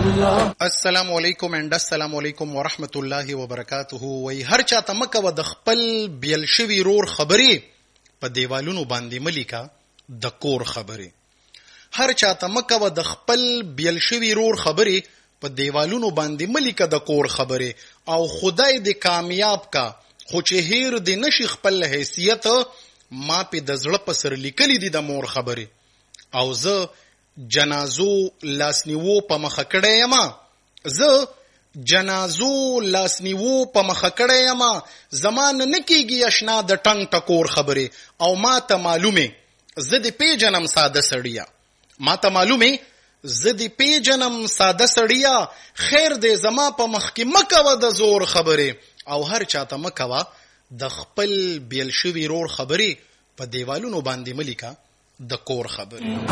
السلام علیکم اینڈ السلام علیکم ورحمت الله وبرکاته. وی هر چاته مکه و د خپل بیل شوی رور خبرې په دیوالونو باندې ملیکا د کور خبرې. هر چاته مکه و د خپل بیل شوی رور خبرې په دیوالونو باندې ملیکا د کور خبرې. او خدای دې کامیاب کا، خو چې هیر دې نشي خپل حیثیت، ما په د زړه په سر لیکلي دي د مور خبرې. او زه جنازو لاسنیوو په مخه کړی یما، زه جنازو لاسنیوو په مخه کړی یما. زمان نه کېږي اشنا د ټنګ ټکور خبرې. او ما ته معلومې زه دې پیژنم ساده سړیا، ما ته معلومې زه دې پیژنم ساده سړیا. خیر دې زما په مخ کې مکوه د زور خبرې. او هر چاته مکوه د خپل بیل شوي رور خبرې په دیوالونو باندې ملیکا د کور خبرې.